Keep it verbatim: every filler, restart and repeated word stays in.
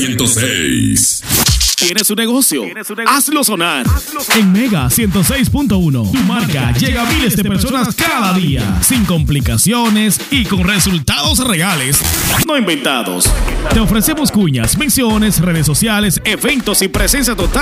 ciento seis. ¿Tienes un negocio? Hazlo sonar. En Mega ciento seis punto uno. Tu marca llega a miles de personas cada día, sin complicaciones y con resultados reales, no inventados. Te ofrecemos cuñas, menciones, redes sociales, eventos y presencia total